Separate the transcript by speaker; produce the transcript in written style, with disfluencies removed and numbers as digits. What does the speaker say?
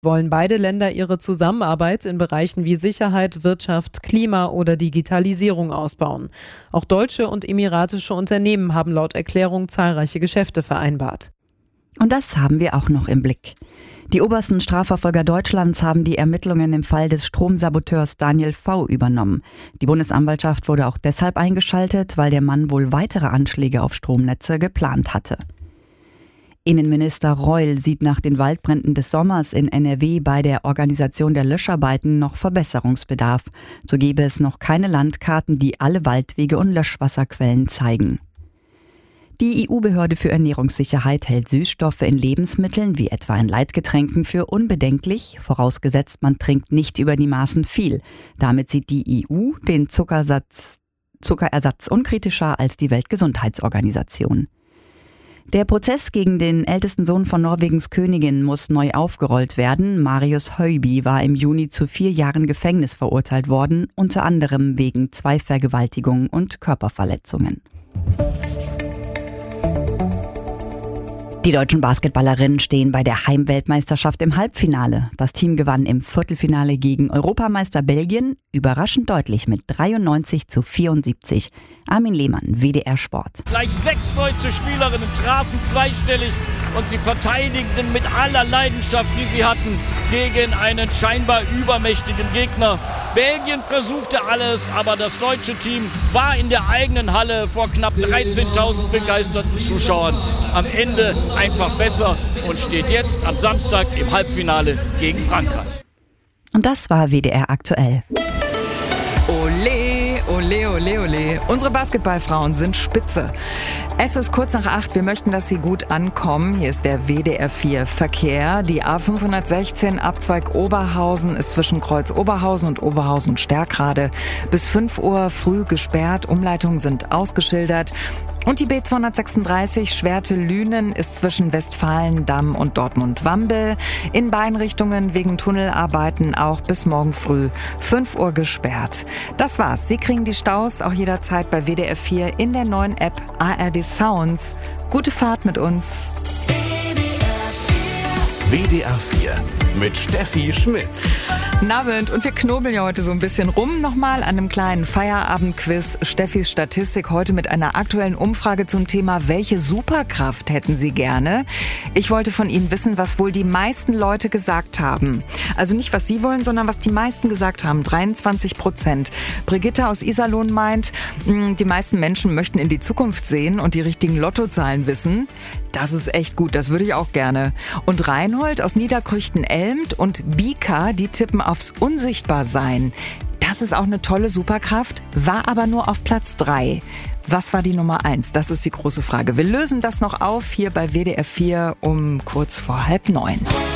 Speaker 1: Wollen beide Länder ihre Zusammenarbeit in Bereichen wie Sicherheit, Wirtschaft, Klima oder Digitalisierung ausbauen. Auch deutsche und emiratische Unternehmen haben laut Erklärung zahlreiche Geschäfte vereinbart.
Speaker 2: Und das haben wir auch noch im Blick. Die obersten Strafverfolger Deutschlands haben die Ermittlungen im Fall des Stromsaboteurs Daniel V. übernommen. Die Bundesanwaltschaft wurde auch deshalb eingeschaltet, weil der Mann wohl weitere Anschläge auf Stromnetze geplant hatte. Innenminister Reul sieht nach den Waldbränden des Sommers in NRW bei der Organisation der Löscharbeiten noch Verbesserungsbedarf. So gäbe es noch keine Landkarten, die alle Waldwege und Löschwasserquellen zeigen. Die EU-Behörde für Ernährungssicherheit hält Süßstoffe in Lebensmitteln, wie etwa in Leitgetränken, für unbedenklich, vorausgesetzt man trinkt nicht über die Maßen viel. Damit sieht die EU den Zuckerersatz unkritischer als die Weltgesundheitsorganisation. Der Prozess gegen den ältesten Sohn von Norwegens Königin muss neu aufgerollt werden. Marius Høiby war im Juni zu 4 Jahren Gefängnis verurteilt worden, unter anderem wegen 2 Vergewaltigungen und Körperverletzungen. Die deutschen Basketballerinnen stehen bei der Heimweltmeisterschaft im Halbfinale. Das Team gewann im Viertelfinale gegen Europameister Belgien überraschend deutlich mit 93-74. Armin Lehmann, WDR Sport.
Speaker 3: Gleich 6 deutsche Spielerinnen trafen zweistellig und sie verteidigten mit aller Leidenschaft, die sie hatten, gegen einen scheinbar übermächtigen Gegner. Belgien versuchte alles, aber das deutsche Team war in der eigenen Halle vor knapp 13.000 begeisterten Zuschauern am Ende einfach besser und steht jetzt am Samstag im Halbfinale gegen Frankreich.
Speaker 2: Und das war WDR aktuell.
Speaker 4: Ole, ole, ole, ole. Unsere Basketballfrauen sind spitze. Es ist kurz nach 8. Wir möchten, dass sie gut ankommen. Hier ist der WDR 4 Verkehr. Die A516 Abzweig Oberhausen ist zwischen Kreuz Oberhausen und Oberhausen Stärkrade bis 5 Uhr früh gesperrt. Umleitungen sind ausgeschildert. Und die B236 Schwerte-Lünen ist zwischen Westfalendamm und Dortmund-Wambel in beiden Richtungen wegen Tunnelarbeiten auch bis morgen früh 5 Uhr gesperrt. Das war's. Sie kriegen die Staus auch jederzeit bei WDR 4 in der neuen App ARD Sounds. Gute Fahrt mit uns.
Speaker 5: WDR 4 mit Steffi Schmidt.
Speaker 4: Abend und wir knobeln ja heute so ein bisschen rum nochmal an einem kleinen Feierabendquiz. Steffis Statistik heute mit einer aktuellen Umfrage zum Thema, welche Superkraft hätten Sie gerne? Ich wollte von Ihnen wissen, was wohl die meisten Leute gesagt haben. Also nicht, was Sie wollen, sondern was die meisten gesagt haben. 23%. Brigitte aus Iserlohn meint, die meisten Menschen möchten in die Zukunft sehen und die richtigen Lottozahlen wissen. Das ist echt gut, das würde ich auch gerne. Und Reinhold aus Niederkrüchten-Elmt und Bika, die tippen aufs Unsichtbarsein. Das ist auch eine tolle Superkraft, war aber nur auf Platz 3. Was war die Nummer 1? Das ist die große Frage. Wir lösen das noch auf hier bei WDR 4 um kurz vor 8:30.